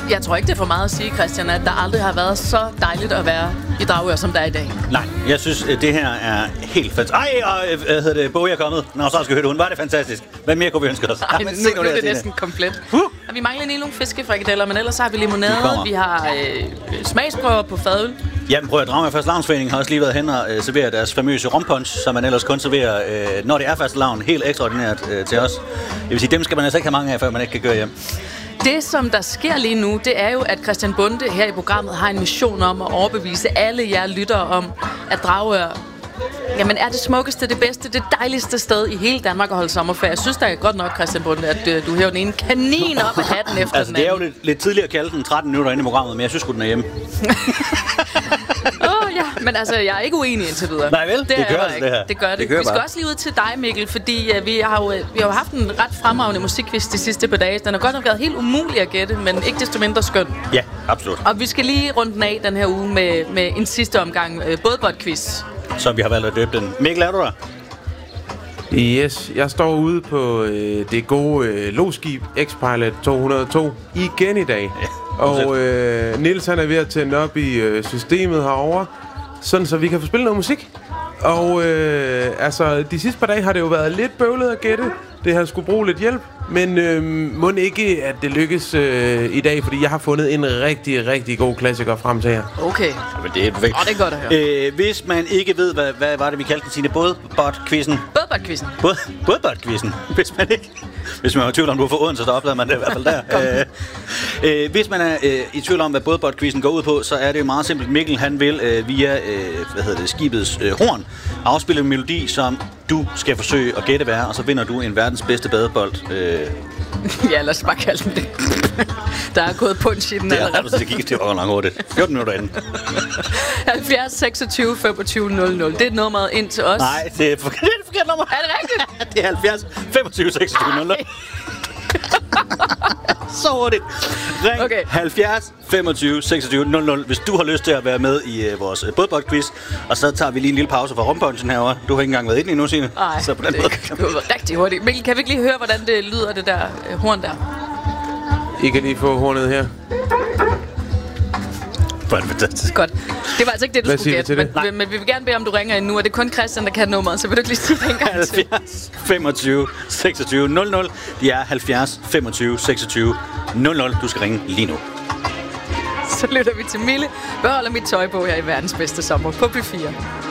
Jeg tror ikke, det er for meget at sige, Christian, at der aldrig har været så dejligt at være i Dragør, som der er i dag. Nej, jeg synes, det her er helt fantastisk. Ej, og hvad hedder det, Bowie er kommet. Nå, så skal vi høre det. Var det fantastisk. Hvad mere kunne vi ønske os? Ej, nu er det næsten komplet. Og vi mangler lige nogle fiskefrikadeller, men ellers har vi limonade, vi har smagsprøver på fadøl. Jamen prøv at Dragør Fastelavnsforening har også lige været hen og servere deres famøse rompunch, som man ellers kun serverer, når det er fastelavn, helt ekstraordinært til os. Det vil sige, dem skal man altså ikke have mange af, før man ikke kan gøre hjem. Det, som der sker lige nu, det er jo, at Christian Bonde her i programmet har en mission om at overbevise alle jer lyttere om, at Dragør er det smukkeste, det bedste, det dejligste sted i hele Danmark at holde sommerferie. Jeg synes da godt nok, Christian Bonde, at du hæver den ene kanin op af hatten efter altså, den anden. Det er jo lidt tidligere at kalde den 13 minutter inde i programmet, men jeg synes sgu, den er hjemme. Ja, men altså, jeg er ikke uenig indtil videre. Nej vel? Det gør det her. Det gør det. Vi skal også lige ud til dig, Mikkel, fordi vi har jo haft en ret fremragende musikquiz de sidste par dage. Den har godt nok været helt umulig at gætte, men ikke desto mindre skøn. Ja, absolut. Og vi skal lige runde den af den her uge med en sidste omgang bådbold-quiz. Som vi har valgt at døbe den. Mikkel, er du der? Yes, jeg står ude på det gode loskib X-Pilot 202 igen i dag. Ja, og Niels han er ved at tænde op i systemet herovre, sådan så vi kan få spillet noget musik. Og de sidste par dage har det jo været lidt bøvlet at gætte. Det har skulle bruge lidt hjælp. Men må ikke, at det lykkes i dag, fordi jeg har fundet en rigtig, rigtig god klassiker frem til jer. Okay. Jamen, det er perfekt. Det er godt at høre. Hvis man ikke ved, hvad var det, vi kaldte den, Signe? Bådbold-quizzen? Bådbold-quizzen. Bådbold-quizzen. Hvis man er i tvivl om, du har fået Odense, så oplever man det i hvert fald der. Hvis man er i tvivl om, hvad bådbold-quizzen går ud på, så er det jo meget simpelt. Mikkel, han vil via skibets horn afspille en melodi, som du skal forsøge at gætte hvad, og så vinder du en verdens bedste badebold. Ja, lad os bare kalde den det. Der er gået punch i den allerede. Det gik til langt hurtigt. 14 minutter inden. 70 26 25 00. Det er nummeret ind til os. Nej, det er et forkert nummer. Er det rigtigt? Det er 70 25 26 00. Så hurtigt. Ring 70 25 26 00, hvis du har lyst til at være med i vores bådboldquiz. Og så tager vi lige en lille pause fra rumpunchen herovre. Du har ikke engang været inde endnu, Signe. Nej, så på den måde det var rigtig hurtigt. Mikkel, kan vi ikke lige høre, hvordan det lyder, det der horn der? I kan lige få hornet her. Fantastisk. Godt. Det var altså ikke det, du skulle gætte, men vi vil gerne bede om, du ringer ind nu, og det er kun Christian, der kan nummeret, så vil du ikke lige sige det en gang til? 70 25 26 00. Det er 70 25 26 00. Du skal ringe lige nu. Så lytter vi til Mille. Beholder mit tøj på her i verdens bedste sommer på P4.